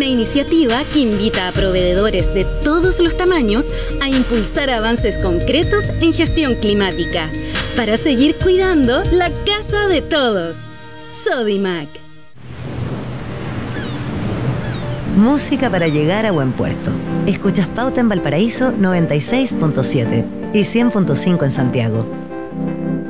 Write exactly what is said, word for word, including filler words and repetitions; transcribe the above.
una iniciativa que invita a proveedores de todos los tamaños a impulsar avances concretos en gestión climática para seguir cuidando la casa de todos. Sodimac. Música para llegar a buen puerto. Escuchas Pauta en Valparaíso noventa y seis punto siete y cien punto cinco en Santiago.